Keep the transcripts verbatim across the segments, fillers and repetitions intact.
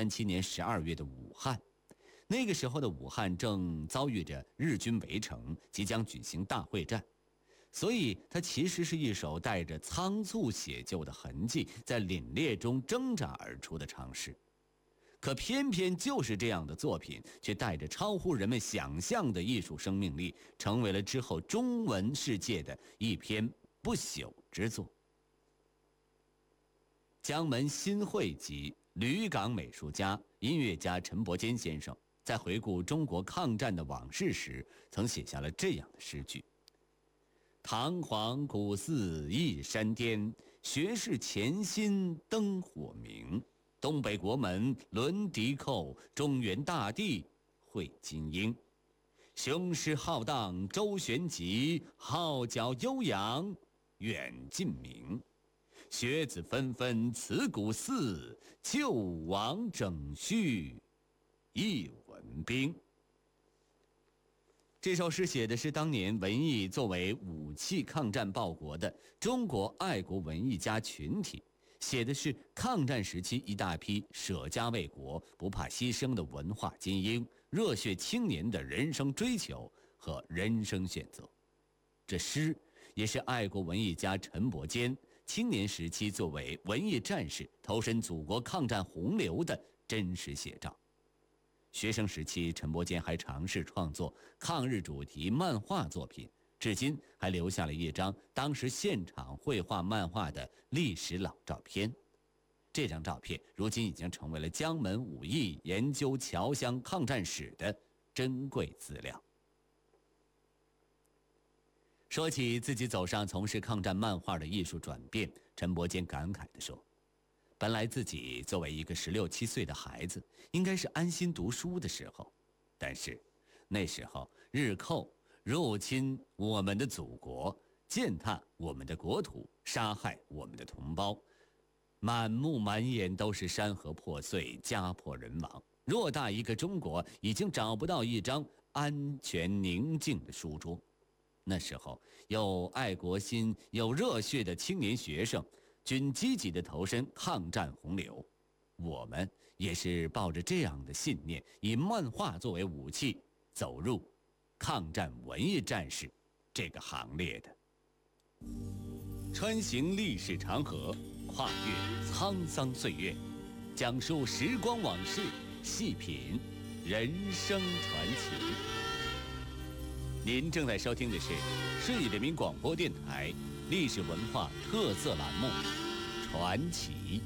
三七年十二月的武汉。那个时候的武汉正遭遇着日军围城，即将举行大会战，所以它其实是一首带着仓促写就的痕迹，在凛冽中挣扎而出的尝试。可偏偏就是这样的作品，却带着超乎人们想象的艺术生命力，成为了之后中文世界的一篇不朽之作。江门新会集吕港美术家、音乐家陈伯坚先生在回顾中国抗战的往事时，曾写下了这样的诗句：堂皇古寺一山巅，学士潜心灯火明。东北国门轮敌寇，中原大地会精英。雄师浩荡周旋集，号角悠扬远近鸣。学子纷纷辞古寺，救亡整绪一文兵。这首诗写的是当年文艺作为武器抗战报国的中国爱国文艺家群体，写的是抗战时期一大批舍家为国、不怕牺牲的文化精英、热血青年的人生追求和人生选择。这诗也是爱国文艺家陈伯坚青年时期作为文艺战士投身祖国抗战洪流的真实写照。学生时期，陈伯坚还尝试创作抗日主题漫画作品，至今还留下了一张当时现场绘画漫画的历史老照片。这张照片如今已经成为了江门武艺研究侨乡抗战史的珍贵资料。说起自己走上从事抗战漫画的艺术转变，陈伯坚感慨地说，本来自己作为一个十六七岁的孩子，应该是安心读书的时候，但是那时候日寇入侵我们的祖国，践踏我们的国土，杀害我们的同胞，满目满眼都是山河破碎，家破人亡。偌大一个中国，已经找不到一张安全宁静的书桌。那时候有爱国心、有热血的青年学生，均积极地投身抗战洪流。我们也是抱着这样的信念，以漫画作为武器，走入抗战文艺战士这个行列的。穿行历史长河，跨越沧桑岁月，讲述时光往事，细品人生传奇。您正在收听的是市人民广播电台历史文化特色栏目《传奇》。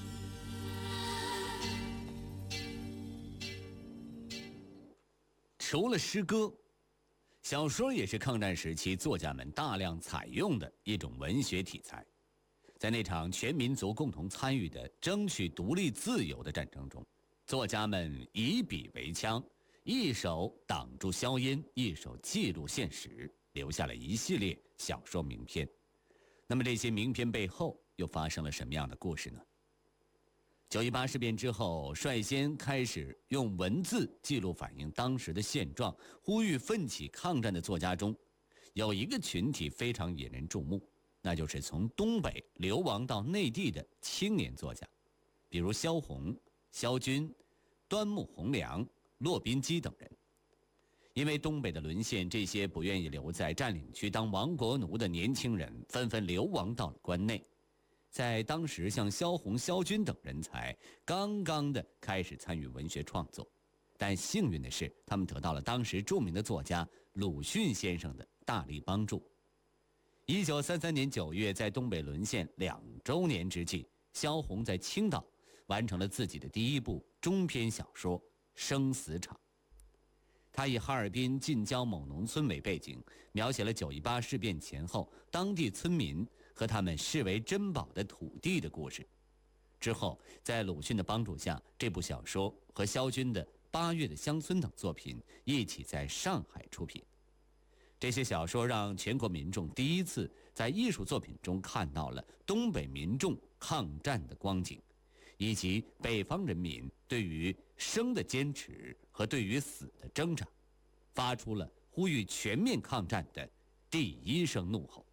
除了诗歌，小说也是抗战时期作家们大量采用的一种文学题材。在那场全民族共同参与的争取独立自由的战争中，作家们以笔为枪，一手挡住硝烟，一手记录现实，留下了一系列小说名篇。那么这些名篇背后又发生了什么样的故事呢？九一八事变之后，率先开始用文字记录反映当时的现状，呼吁奋起抗战的作家中，有一个群体非常引人注目，那就是从东北流亡到内地的青年作家，比如萧红、萧军、端木蕻良、骆宾基等人。因为东北的沦陷，这些不愿意留在占领区当亡国奴的年轻人纷纷流亡到了关内。在当时，像萧红、萧军等人才刚刚的开始参与文学创作，但幸运的是，他们得到了当时著名的作家鲁迅先生的大力帮助。一九三三年九月，在东北沦陷两周年之际，萧红在青岛完成了自己的第一部中篇小说《生死场》。他以哈尔滨近郊某农村为背景，描写了九一八事变前后当地村民和他们视为珍宝的土地的故事。之后，在鲁迅的帮助下，这部小说和萧军的《八月的乡村》等作品一起在上海出品。这些小说让全国民众第一次在艺术作品中看到了东北民众抗战的光景，以及北方人民对于生的坚持和对于死的挣扎，发出了呼吁全面抗战的第一声怒吼。